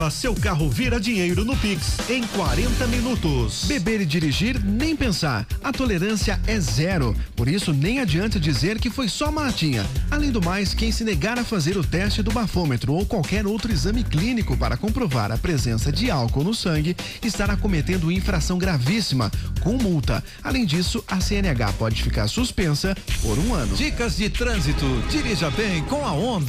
Seu carro vira dinheiro no Pix em 40 minutos. Beber e dirigir, nem pensar. A tolerância é zero. Por isso, nem adianta dizer que foi só uma latinha. Além do mais, quem se negar a fazer o teste do bafômetro ou qualquer outro exame clínico para comprovar a presença de álcool no sangue estará cometendo infração gravíssima, com multa. Além disso, a CNH pode ficar suspensa por 1 ano. Dicas de trânsito. Dirija bem com a Honda.